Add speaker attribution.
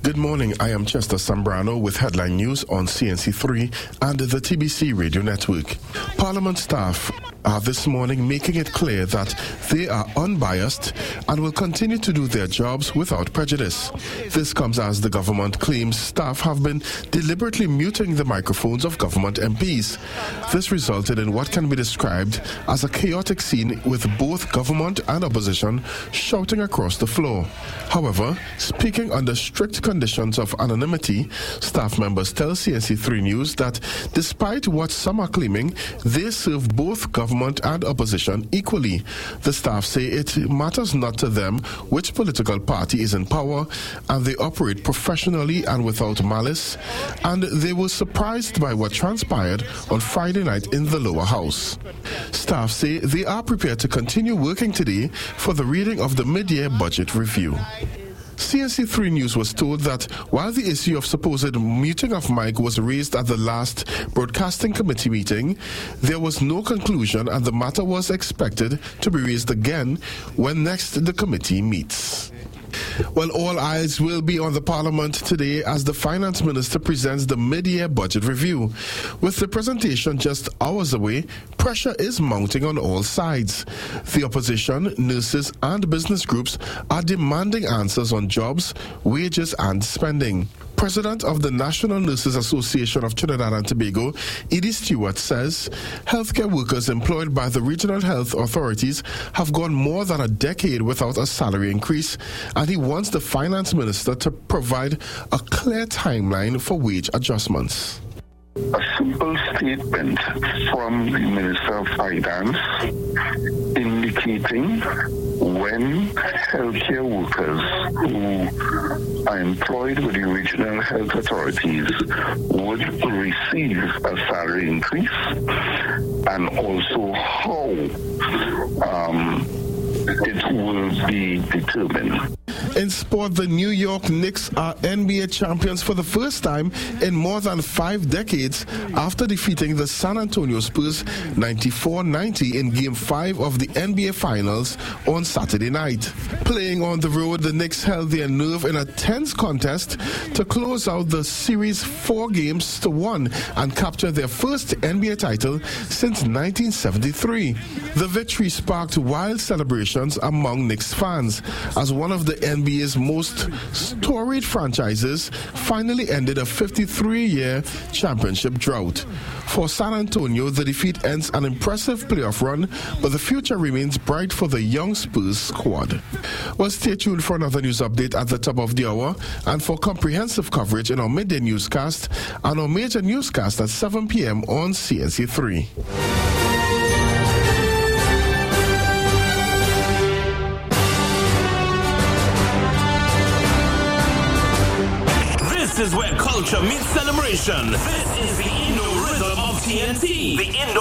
Speaker 1: Good morning, I am Chester Sambrano with headline news on CNC3 and the TBC Radio Network. Parliament staff are this morning making it clear that they are unbiased and will continue to do their jobs without prejudice. This comes as the government claims staff have been deliberately muting the microphones of government MPs. This resulted in what can be described as a chaotic scene with both government and opposition shouting across the floor. However, speaking under strict conditions of anonymity, staff members tell CNC3 News that despite what some are claiming, they serve both government and opposition equally. The staff say it matters not to them which political party is in power, and they operate professionally and without malice, and they were surprised by what transpired on Friday night in the lower house. Staff say they are prepared to continue working today for the reading of the mid-year budget review. CNC3 News was told that while the issue of supposed muting of mic was raised at the last broadcasting committee meeting, there was no conclusion and the matter was expected to be raised again when next the committee meets. Well, all eyes will be on the Parliament today as the Finance Minister presents the mid-year budget review. With the presentation just hours away, pressure is mounting on all sides. The opposition, nurses and business groups are demanding answers on jobs, wages and spending. President of the National Nurses Association of Trinidad and Tobago, Edie Stewart, says healthcare workers employed by the regional health authorities have gone more than a decade without a salary increase, and he wants the finance minister to provide a clear timeline for wage adjustments.
Speaker 2: A simple statement from the Minister of Finance indicating when healthcare workers who are employed with the regional health authorities would receive a salary increase, and also how it will be determined.
Speaker 1: In sport, the New York Knicks are NBA champions for the first time in more than 5 decades after defeating the San Antonio Spurs 94-90 in Game 5 of the NBA Finals on Saturday night. Playing on the road, the Knicks held their nerve in a tense contest to close out the series 4-1 and capture their first NBA title since 1973. The victory sparked wild celebrations among Knicks fans as one of the NBA's most storied franchises finally ended a 53-year championship drought. For San Antonio, the defeat ends an impressive playoff run, but the future remains bright for the young Spurs squad. Well, stay tuned for another news update at the top of the hour and for comprehensive coverage in our midday newscast and our major newscast at 7 p.m. on CNC3.
Speaker 3: This is where culture meets celebration. This is the Indo Rhythm of TNT. The Indo